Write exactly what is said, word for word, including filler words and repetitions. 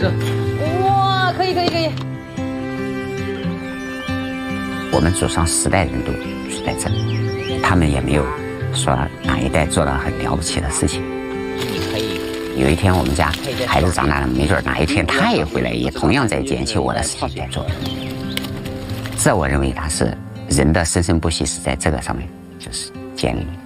是。哇，可以可以可以。 我们祖上十代人都住在这里，他们也没有说哪一代做了很了不起的事情。可以。有一天我们家孩子长大了，没准哪一天他也回来，也同样在捡起我的事情在做。这我认为他是人的生生不息是在这个上面就是建立。